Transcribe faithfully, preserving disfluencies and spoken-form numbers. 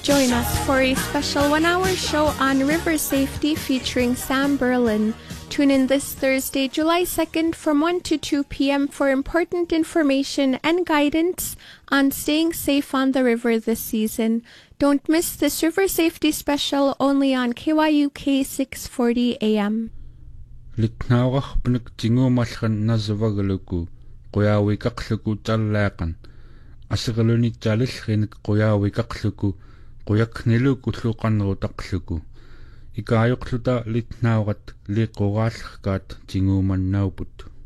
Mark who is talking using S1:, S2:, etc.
S1: Join us for a special one-hour show on river safety featuring Sam Berlin. Tune in this Thursday, July second from one to two p.m. for important information and guidance on staying safe on the river this season. Don't miss this river safety special only on K Y U K six forty A M.
S2: Litnaawaqpnik tinguumallan nasavagaluku quyaawikaqluku tallaaqan asiqalunitsalillrinik quyaawikaqluku quyakniluku lluqannerutaqluku ikaayoqluta litnaawat liquraallerkaat tinguumannauput.